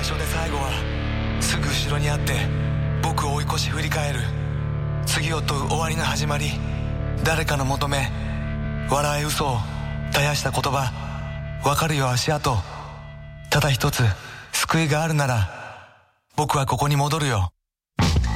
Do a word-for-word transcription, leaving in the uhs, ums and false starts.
最初で最後はすぐ後ろにあって、僕を追い越し振り返る。次を問う終わりの始まり、誰かの求め、笑い嘘を絶やした言葉、わかるよ足跡。ただ一つ救いがあるなら僕はここに戻るよ。